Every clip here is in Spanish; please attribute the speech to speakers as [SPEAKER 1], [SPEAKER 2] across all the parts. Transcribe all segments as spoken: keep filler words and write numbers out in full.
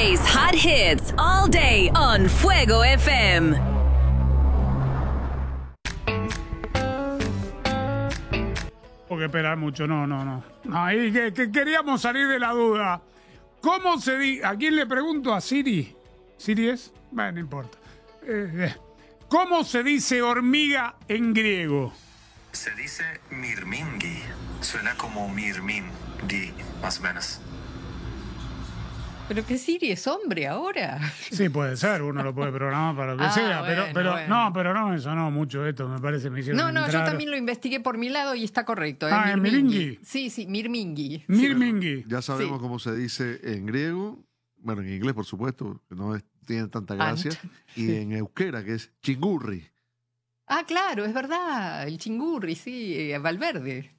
[SPEAKER 1] Today's hot hits all day on Fuego F M.
[SPEAKER 2] Porque esperar mucho, no, no, no. no ahí que, que queríamos salir de la duda. ¿Cómo se dice? ¿A quién le pregunto? ¿A Siri? ¿Siri es? Bueno, no importa. Eh, eh. ¿Cómo se dice hormiga en griego?
[SPEAKER 3] Se dice mirmingi. Suena como mirmingi, más o menos.
[SPEAKER 4] Pero que Siri es hombre ahora.
[SPEAKER 2] Sí, puede ser, uno lo puede programar para lo que
[SPEAKER 4] ah,
[SPEAKER 2] sea,
[SPEAKER 4] bueno,
[SPEAKER 2] pero, pero
[SPEAKER 4] bueno.
[SPEAKER 2] no, pero no me sonó mucho esto, me parece, me hicieron
[SPEAKER 4] No, no,
[SPEAKER 2] entrar.
[SPEAKER 4] yo también lo investigué por mi lado y está correcto. ¿eh?
[SPEAKER 2] Ah, ¿en Mirmingi?
[SPEAKER 4] Sí, sí, mirmingi.
[SPEAKER 2] Mirmingi.
[SPEAKER 5] Ya sabemos
[SPEAKER 4] Sí.
[SPEAKER 5] cómo se dice en griego, bueno, en inglés, por supuesto, que no es, tiene tanta gracia,
[SPEAKER 4] Ah,
[SPEAKER 5] y en euskera, que es chingurri.
[SPEAKER 4] Ah, claro, es verdad, el chingurri, sí, eh, Valverde.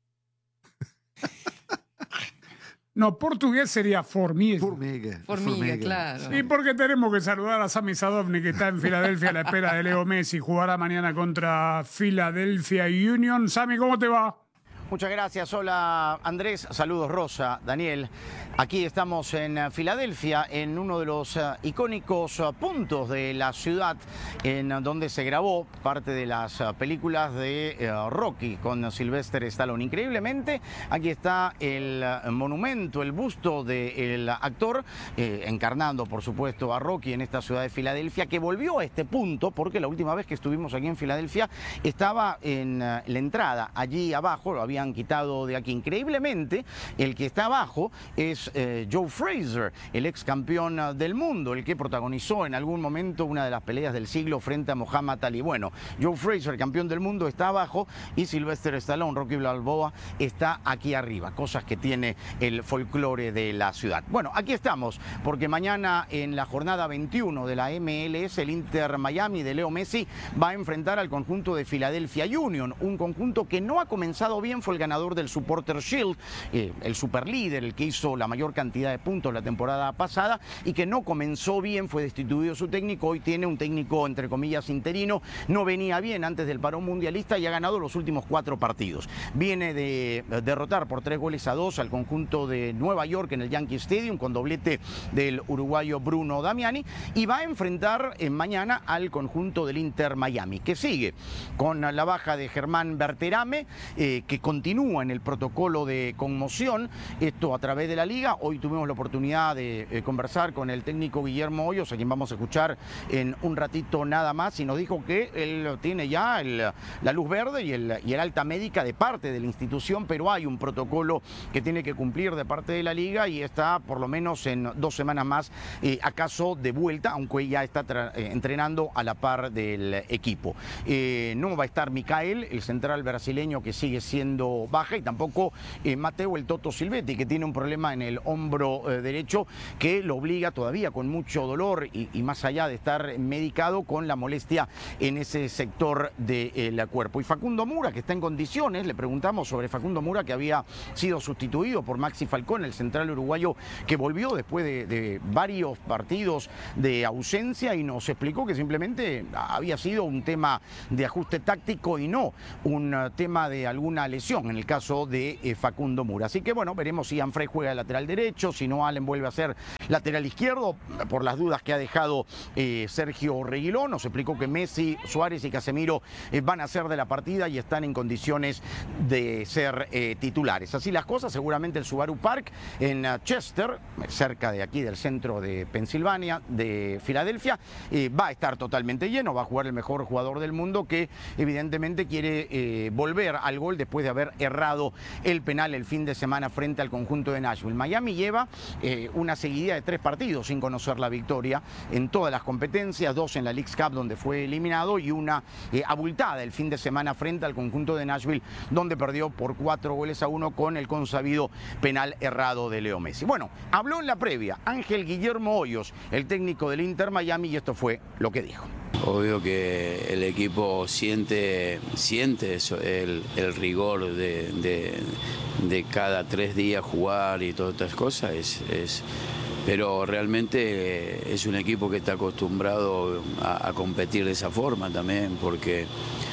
[SPEAKER 2] No, portugués sería formiga.
[SPEAKER 5] Formiga.
[SPEAKER 4] Formiga, claro.
[SPEAKER 2] Y porque tenemos que saludar a Sami Sadovni, que está en Filadelfia a la espera de Leo Messi. Jugará mañana contra Philadelphia Union. Sami, ¿cómo te va?
[SPEAKER 6] Muchas gracias. Hola Andrés, saludos Rosa, Daniel. Aquí estamos en Filadelfia, en uno de los uh, icónicos uh, puntos de la ciudad, en uh, donde se grabó parte de las uh, películas de uh, Rocky con Sylvester Stallone. Increíblemente, aquí está el uh, monumento, el busto del actor, eh, encarnando por supuesto a Rocky en esta ciudad de Filadelfia, que volvió a este punto porque la última vez que estuvimos aquí en Filadelfia estaba en uh, la entrada, allí abajo, lo habían quitado de aquí. Increíblemente, el que está abajo es eh, Joe Frazier, el ex campeón uh, del mundo, el que protagonizó en algún momento una de las peleas del siglo frente a Muhammad Ali. Bueno, Joe Frazier, campeón del mundo, está abajo y Sylvester Stallone, Rocky Balboa, está aquí arriba. Cosas que tiene el folclore de la ciudad. Bueno, aquí estamos, porque mañana en la jornada veintiuno de la M L S, el Inter Miami de Leo Messi va a enfrentar al conjunto de Philadelphia Union, un conjunto que no ha comenzado bien, fue el ganador del Supporter Shield, eh, el superlíder, el que hizo la mayor cantidad de puntos la temporada pasada y que no comenzó bien, fue destituido su técnico, hoy tiene un técnico entre comillas interino, no venía bien antes del parón mundialista y ha ganado los últimos cuatro partidos. Viene de derrotar por tres goles a dos al conjunto de Nueva York en el Yankee Stadium con doblete del uruguayo Bruno Damiani y va a enfrentar en mañana al conjunto del Inter Miami, que sigue con la baja de Germán Berterame, eh, que continúa en el protocolo de conmoción, esto a través de la liga. Hoy tuvimos la oportunidad de eh, conversar con el técnico Guillermo Hoyos, a quien vamos a escuchar en un ratito nada más, y nos dijo que él tiene ya el, la luz verde y el, y el alta médica de parte de la institución, pero hay un protocolo que tiene que cumplir de parte de la liga y está por lo menos en dos semanas más, eh, acaso de vuelta, aunque ya está eh, entrenando a la par del equipo. Eh, no va a estar Micael, el central brasileño, que sigue siendo baja, y tampoco eh, Mateo el Toto Silvetti, que tiene un problema en el hombro eh, derecho que lo obliga todavía con mucho dolor y, y más allá de estar medicado con la molestia en ese sector del eh, cuerpo. Y Facundo Mura, que está en condiciones, le preguntamos sobre Facundo Mura, que había sido sustituido por Maxi Falcón, el central uruguayo que volvió después de, de varios partidos de ausencia, y nos explicó que simplemente había sido un tema de ajuste táctico y no un uh, tema de alguna lesión en el caso de eh, Facundo Mura. Así que bueno, veremos si Anfrey juega de lateral derecho, si no Allen vuelve a ser lateral izquierdo, por las dudas que ha dejado eh, Sergio Reguilón. Nos explicó que Messi, Suárez y Casemiro eh, van a ser de la partida y están en condiciones de ser eh, titulares. Así las cosas, seguramente el Subaru Park en uh, Chester, cerca de aquí del centro de Pensilvania, de Filadelfia, eh, va a estar totalmente lleno, va a jugar el mejor jugador del mundo, que evidentemente quiere eh, volver al gol después de haber errado el penal el fin de semana frente al conjunto de Nashville. Miami lleva eh, una seguidilla de tres partidos sin conocer la victoria en todas las competencias, dos en la Leagues Cup donde fue eliminado y una eh, abultada el fin de semana frente al conjunto de Nashville, donde perdió por cuatro goles a uno con el consabido penal errado de Leo Messi. Bueno, habló en la previa Ángel Guillermo Hoyos, el técnico del Inter Miami, y esto fue lo que dijo.
[SPEAKER 7] Obvio que el equipo siente, siente eso, el, el rigor de, de, de cada tres días jugar y todas estas cosas, es, es, pero realmente es un equipo que está acostumbrado a, a competir de esa forma también, porque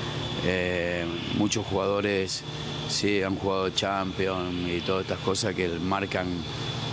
[SPEAKER 7] eh, muchos jugadores sí han jugado Champions y todas estas cosas que marcan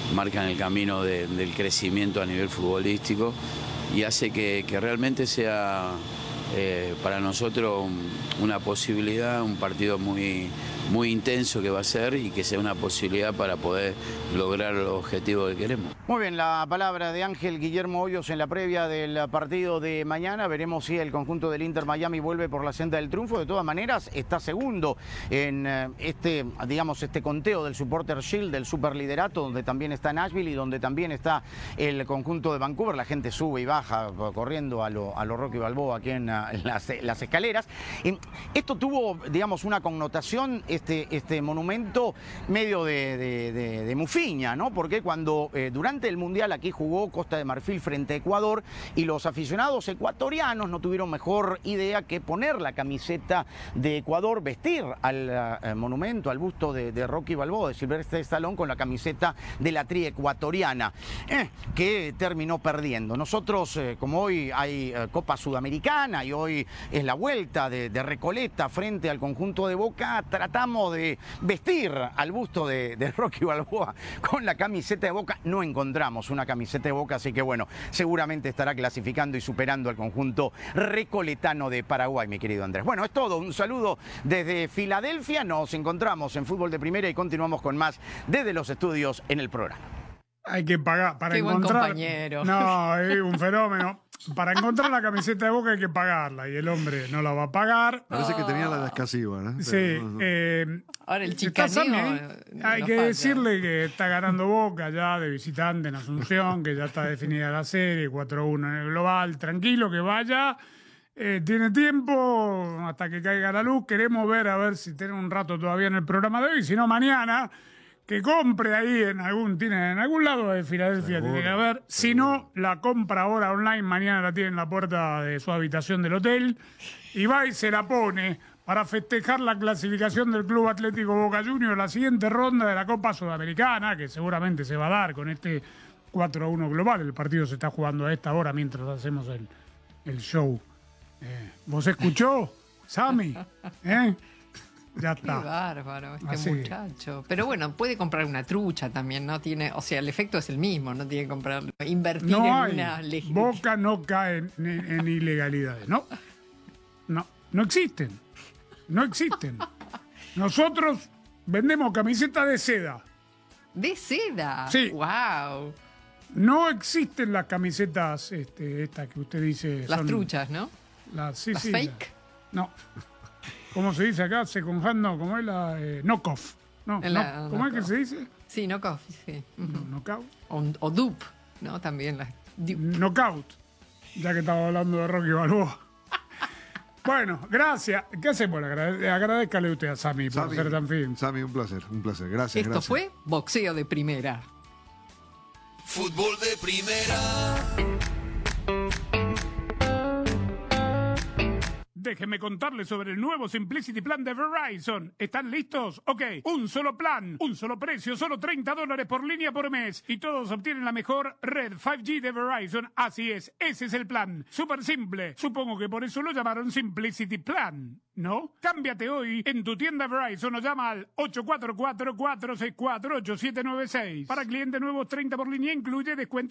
[SPEAKER 7] marcan el camino de, del crecimiento a nivel futbolístico y hace que, que realmente sea eh, para nosotros una posibilidad, un partido muy, muy intenso que va a ser y que sea una posibilidad para poder lograr los objetivos que queremos.
[SPEAKER 6] Muy bien, la palabra de Ángel Guillermo Hoyos en la previa del partido de mañana. Veremos si el conjunto del Inter Miami vuelve por la senda del triunfo. De todas maneras, está segundo en este, digamos, este conteo del Supporter Shield, del superliderato, donde también está Nashville y donde también está el conjunto de Vancouver. La gente sube y baja corriendo a lo, a lo Rocky Balboa aquí en, en las, las escaleras. Y esto tuvo, digamos, una connotación, este, este monumento medio de, de, de, de mufiña, ¿no? Porque cuando eh, durante el Mundial aquí jugó Costa de Marfil frente a Ecuador y los aficionados ecuatorianos no tuvieron mejor idea que poner la camiseta de Ecuador, vestir al uh, monumento, al busto de, de Rocky Balboa, de Sylvester Stallone, con la camiseta de la tri ecuatoriana, eh, que terminó perdiendo. Nosotros, eh, como hoy hay eh, Copa Sudamericana y hoy es la vuelta de, de Recoleta frente al conjunto de Boca, tratamos de vestir al busto de, de Rocky Balboa con la camiseta de Boca. No encontramos una camiseta de Boca, así que bueno, seguramente estará clasificando y superando al conjunto recoletano de Paraguay, mi querido Andrés. Bueno, es todo. Un saludo desde Filadelfia. Nos encontramos en Fútbol de Primera y continuamos con más desde los estudios en el programa.
[SPEAKER 2] Hay que pagar para
[SPEAKER 4] Qué
[SPEAKER 2] encontrar.
[SPEAKER 4] buen compañero.
[SPEAKER 2] No, es un fenómeno. Para encontrar la camiseta de Boca hay que pagarla y el hombre no la va a pagar.
[SPEAKER 5] Parece que tenía la descasiva, ¿no?
[SPEAKER 2] Sí.
[SPEAKER 5] Pero no, no.
[SPEAKER 2] Eh,
[SPEAKER 4] Ahora el
[SPEAKER 2] está Sammy
[SPEAKER 4] chicaneo.
[SPEAKER 2] ahí.
[SPEAKER 4] no
[SPEAKER 2] Hay
[SPEAKER 4] nos
[SPEAKER 2] que
[SPEAKER 4] falta.
[SPEAKER 2] decirle que está ganando Boca ya de visitante en Asunción, que ya está definida la serie, cuatro a uno en el global. Tranquilo, que vaya. Eh, tiene tiempo hasta que caiga la luz. Queremos ver a ver si tiene un rato todavía en el programa de hoy. Si no, mañana que compre ahí en algún, tiene en algún lado de Filadelfia,
[SPEAKER 5] Seguro,
[SPEAKER 2] tiene que haber. Si no, la compra ahora online, mañana la tiene en la puerta de su habitación del hotel y va y se la pone para festejar la clasificación del Club Atlético Boca Juniors, la siguiente ronda de la Copa Sudamericana, que seguramente se va a dar con este cuatro a uno global. El partido se está jugando a esta hora mientras hacemos el, el show. Eh, ¿Vos escuchó, Sammy? ¿Eh? Ya
[SPEAKER 4] Qué
[SPEAKER 2] está.
[SPEAKER 4] bárbaro este
[SPEAKER 2] Así.
[SPEAKER 4] muchacho. Pero bueno, puede comprar una trucha también, ¿no? Tiene, o sea, el efecto es el mismo, no tiene que comprar, invertir en
[SPEAKER 2] No hay.
[SPEAKER 4] una legi-
[SPEAKER 2] Boca no cae en, en- en ilegalidades. No. No. No existen. No existen. Nosotros vendemos camisetas de seda.
[SPEAKER 4] de seda.
[SPEAKER 2] Sí.
[SPEAKER 4] Wow.
[SPEAKER 2] No existen las camisetas este, estas que usted dice.
[SPEAKER 4] Las
[SPEAKER 2] son
[SPEAKER 4] truchas, ¿no?
[SPEAKER 2] Las, sí,
[SPEAKER 4] Las
[SPEAKER 2] sí,
[SPEAKER 4] fake.
[SPEAKER 2] la- no. ¿Cómo se dice acá? Second hand, no. ¿Cómo es la eh, knockoff? No,
[SPEAKER 4] En la-
[SPEAKER 2] no. ¿Cómo es que
[SPEAKER 4] knockoff.
[SPEAKER 2] se dice?
[SPEAKER 4] Sí, no coffee, sí. Ujú.
[SPEAKER 2] No, knockout.
[SPEAKER 4] O, o dupe, ¿no? También las dupe.
[SPEAKER 2] Knockout. Ya que estaba hablando de Rocky Balboa. Bueno, gracias. ¿Qué hacemos? Agrade- Agradezcale usted a Sammy por
[SPEAKER 5] Sammy,
[SPEAKER 2] ser tan fin.
[SPEAKER 5] Sammy, un placer, un placer. Gracias,
[SPEAKER 4] Esto
[SPEAKER 5] gracias.
[SPEAKER 4] fue boxeo de primera.
[SPEAKER 8] Fútbol de primera.
[SPEAKER 2] Déjenme contarles sobre el nuevo Simplicity Plan de Verizon. ¿Están listos? Ok, un solo plan, un solo precio, solo treinta dólares por línea por mes. Y todos obtienen la mejor red cinco G de Verizon. Así es, ese es el plan. Súper simple. Supongo que por eso lo llamaron Simplicity Plan, ¿no? Cámbiate hoy en tu tienda Verizon o llama al ocho cuatro cuatro, cuatro seis cuatro, ocho siete nueve seis. Para clientes nuevos, treinta por línea incluye descuento